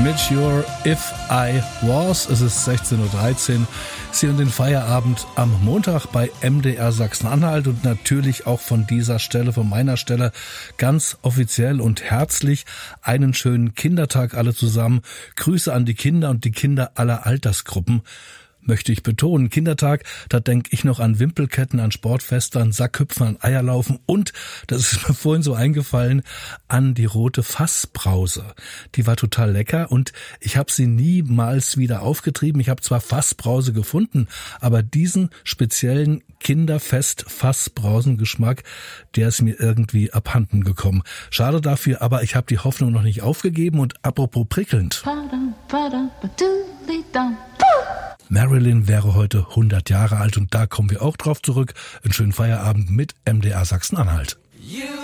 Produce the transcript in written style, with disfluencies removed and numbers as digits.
mit Your If I Was. Es ist 16.13 Uhr. Sie hören den Feierabend am Montag bei MDR Sachsen-Anhalt und natürlich auch von dieser Stelle, von meiner Stelle, ganz offiziell und herzlich einen schönen Kindertag alle zusammen. Grüße an die Kinder und die Kinder aller Altersgruppen. Möchte ich betonen, Kindertag, da denke ich noch an Wimpelketten, an Sportfeste, an Sackhüpfen, an Eierlaufen und, das ist mir vorhin so eingefallen, an die rote Fassbrause. Die war total lecker und ich habe sie niemals wieder aufgetrieben. Ich habe zwar Fassbrause gefunden, aber diesen speziellen Kinderfest-Fassbrausengeschmack, der ist mir irgendwie abhanden gekommen. Schade dafür, aber ich habe die Hoffnung noch nicht aufgegeben und apropos prickelnd. Marilyn wäre heute 100 Jahre alt und da kommen wir auch drauf zurück. Einen schönen Feierabend mit MDR Sachsen-Anhalt.